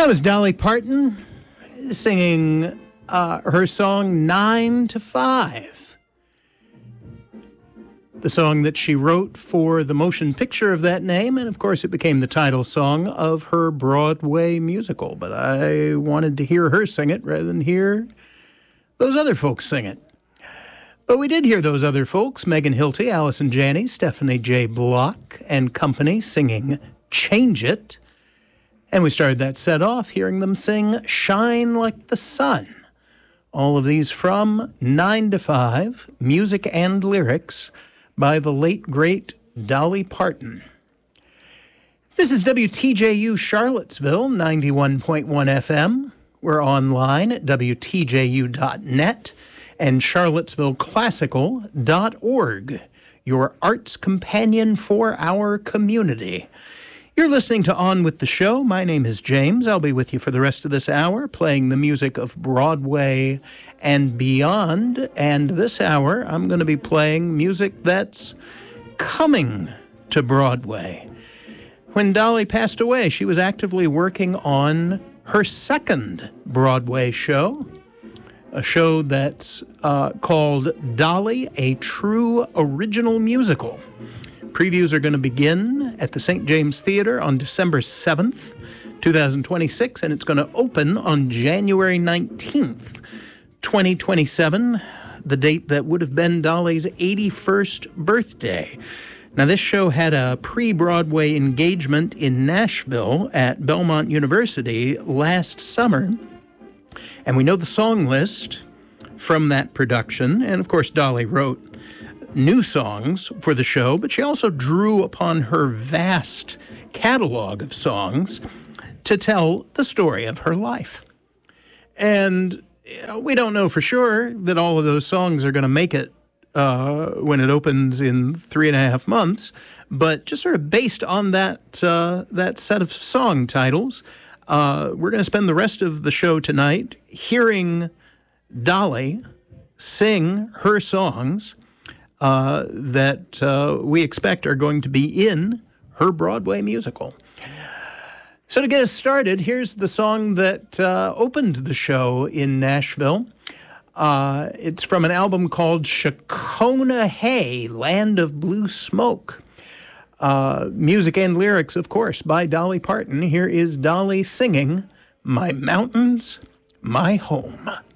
That was Dolly Parton singing her song 9 to 5. The song that she wrote for the motion picture of that name, and of course it became the title song of her Broadway musical. But I wanted to hear her sing it rather than hear those other folks sing it. But we did hear those other folks, Megan Hilty, Allison Janney, Stephanie J. Block, and company singing Change It. And we started that set off hearing them sing Shine Like the Sun. All of these from 9 to 5, music and lyrics by the late, great Dolly Parton. This is WTJU Charlottesville, 91.1 FM. We're online at WTJU.net and CharlottesvilleClassical.org, your arts companion for our community. You're listening to On With the Show. My name is James. I'll be with you for the rest of this hour, playing the music of Broadway and beyond. And this hour, I'm going to be playing music that's coming to Broadway. When Dolly passed away, she was actively working on her second Broadway show, a show that's called Dolly, a True Original Musical. Previews are going to begin at the St. James Theater on December 7th, 2026, and it's going to open on January 19th, 2027, the date that would have been Dolly's 81st birthday. Now, this show had a pre-Broadway engagement in Nashville at Belmont University last summer, and we know the song list from that production, and of course, Dolly wrote new songs for the show, but she also drew upon her vast catalog of songs to tell the story of her life. And we don't know for sure that all of those songs are going to make it when it opens in 3.5 months, but just sort of based on that set of song titles, we're going to spend the rest of the show tonight hearing Dolly sing her songs that we expect are going to be in her Broadway musical. So to get us started, here's the song that opened the show in Nashville. It's from an album called Shakona Hay, Land of Blue Smoke. Music and lyrics, of course, by Dolly Parton. Here is Dolly singing My Mountains, My Home.